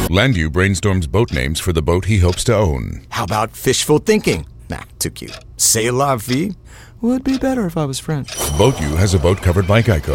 Landu brainstorms boat names for the boat he hopes to own. How about fishful thinking? Nah, too cute. C'est la vie would be better if I was French. Boat U has a boat covered by Geico.